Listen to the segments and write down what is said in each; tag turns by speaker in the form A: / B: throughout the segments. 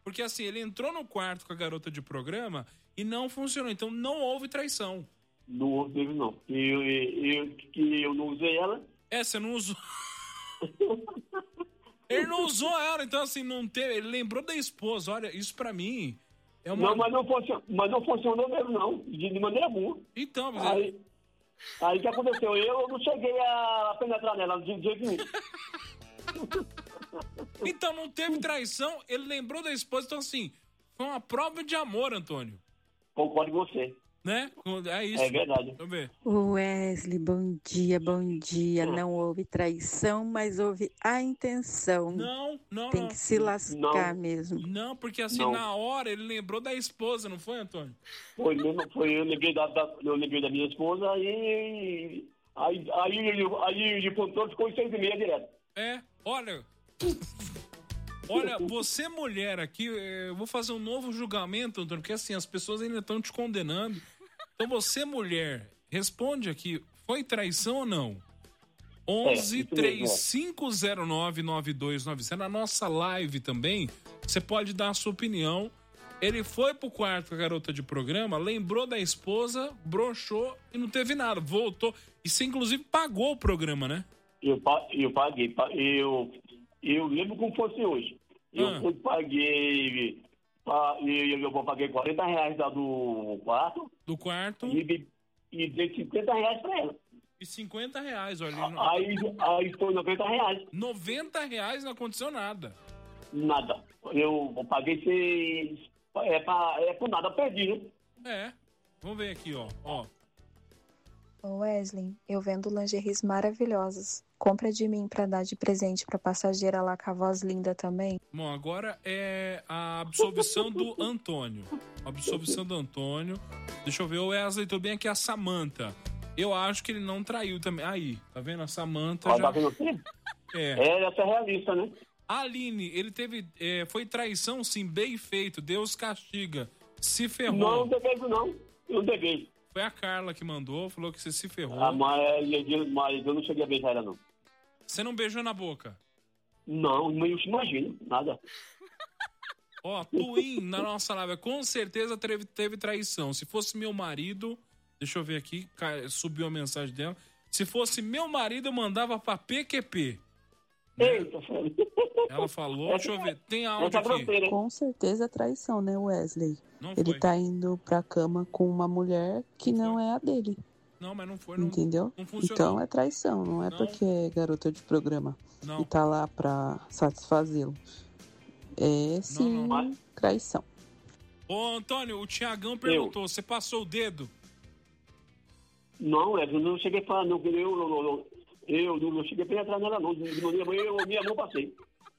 A: Porque assim, ele entrou no quarto com a garota de programa e não funcionou. Então não houve traição.
B: Não teve, não. Eu não usei ela.
A: Você não usou. Ele não usou ela, então assim, não teve. Ele lembrou da esposa. Olha, isso pra mim é uma.
B: Não, mas não funcionou mesmo, não. De maneira alguma.
A: Então, mas
B: Aí o que aconteceu? Eu não cheguei a penetrar nela de jeito nenhum.
A: Então não teve traição, ele lembrou da esposa, então assim, foi uma prova de amor, Antônio.
B: Concordo com você.
A: Né? É isso.
B: É verdade.
A: Vamos ver.
C: Wesley, bom dia, bom dia. Não houve traição, mas houve a intenção.
A: Não.
C: Tem que se lascar mesmo.
A: Não, porque assim, na hora ele lembrou da esposa, não foi, Antônio?
B: Foi mesmo, eu lembrei da minha esposa aí o pontor ficou em 6,5 direto.
A: Olha, você mulher aqui, eu vou fazer um novo julgamento, Antônio, porque assim, as pessoas ainda estão te condenando. Então você mulher, responde aqui, foi traição ou não? 11-3509-9290. Na nossa live também, você pode dar a sua opinião. Ele foi pro quarto com a garota de programa, lembrou da esposa, broxou e não teve nada, voltou. E você inclusive pagou o programa, né?
B: Eu paguei. Eu lembro como fosse hoje. Eu paguei. Eu paguei R$40 do quarto.
A: Do quarto.
B: E dei R$50 pra ela.
A: E R$50, olha.
B: Aí foi R$90.
A: R$90 não aconteceu nada.
B: Nada. Eu paguei sem. Por nada, perdi, né?
A: Vamos ver aqui, ó.
D: Ô Wesley, eu vendo lingeries maravilhosas. Compra de mim pra dar de presente pra passageira lá com a voz linda também.
A: Bom, agora é a absolvição do Antônio. Deixa eu ver, o Wesley, tô bem aqui, a Samanta. Eu acho que ele não traiu também. Aí, tá vendo? A Samanta já...
B: Tá vendo você? Essa é realista, né?
A: A Aline, ele teve... foi traição, sim, bem feito. Deus castiga. Se ferrou.
B: Não deguei, não. Eu deguei.
A: Foi a Carla que mandou, falou que você se ferrou.
B: Mas eu não cheguei a beijar ela, não.
A: Você não beijou na boca?
B: Não, eu imagino, nada.
A: Twin, na nossa live, com certeza teve traição. Se fosse meu marido, deixa eu ver aqui, subiu a mensagem dela. Se fosse meu marido, eu mandava pra PQP.
B: Eita,
A: ela falou, deixa eu ver, tem áudio aqui.
C: Com certeza é traição, né, Wesley? Ele
A: foi.
C: tá indo pra cama com uma mulher que não é a dele.
A: Não, mas não foi.
C: Entendeu?
A: Não funcionou.
C: Então é traição, não é porque é garota de programa e tá lá pra satisfazê-lo. É sim, traição.
A: Ô, Antônio, o Tiagão perguntou, você passou o dedo?
B: Não, eu não cheguei a falar, não. Eu não cheguei a penetrar nela, não. Minha mão passei.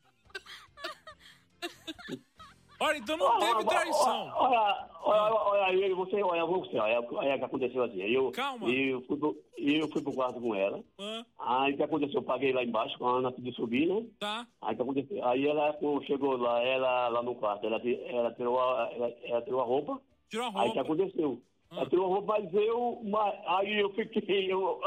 A: Olha, então não teve traição.
B: Olha o que aconteceu assim.
A: Calma.
B: Eu fui pro quarto com ela. Aí o que aconteceu? Eu paguei lá embaixo, quando a Ana pediu subir, né?
A: Tá.
B: Aí o que aconteceu? Aí ela, quando chegou lá, ela lá no quarto, ela tirou a roupa.
A: Tirou a roupa.
B: Aí o que aconteceu? Ela tirou a roupa, aí eu fiquei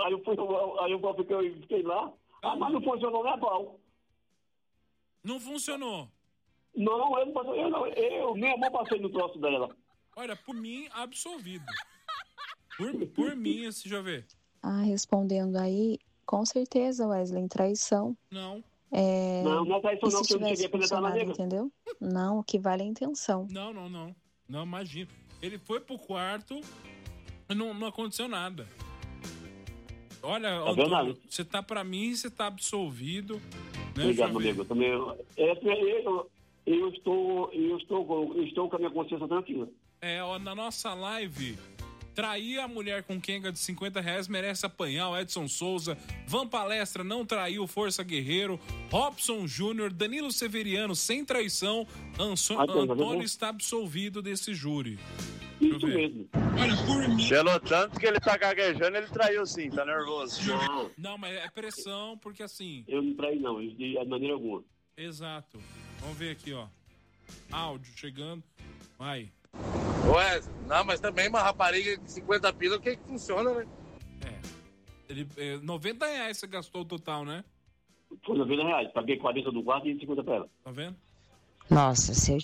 B: lá. Mas não funcionou, né, Paulo?
A: Não funcionou.
B: Não, eu minha mão passei no troço dela.
A: Olha, por mim, absolvido. Por mim, deixa eu ver.
D: Respondendo aí, com certeza, Wesley, traição.
A: Não.
B: Não é traição, não, que eu não cheguei a penetrar na nega.
D: Entendeu? Não, o que vale é a intenção.
A: Não, imagina. Ele foi pro quarto e não aconteceu nada. Olha, Antônio, você tá pra mim, você tá absolvido. Né?
B: Obrigado, amigo. Eu estou com a minha consciência tranquila.
A: Na nossa live, trair a mulher com quenga de R$50 merece apanhar. O Edson Souza, Van Palestra não traiu, Força Guerreiro, Robson Júnior, Danilo Severiano sem traição, Antônio está absolvido desse júri.
B: Isso mesmo.
A: Olha, por mim...
E: Pelo tanto que ele tá gaguejando, ele traiu sim, tá nervoso.
A: Não, mas é pressão, porque assim...
B: Eu não traí não, de maneira alguma.
A: Exato. Vamos ver aqui, ó. Áudio chegando. Vai.
E: Wesley, não, mas também uma rapariga de 50 pila, o que funciona, né?
A: R$90 você gastou o total, né?
B: Foi R$90. Paguei 40 do quarto e 50 pra ela.
A: Tá vendo?
C: Nossa, se eu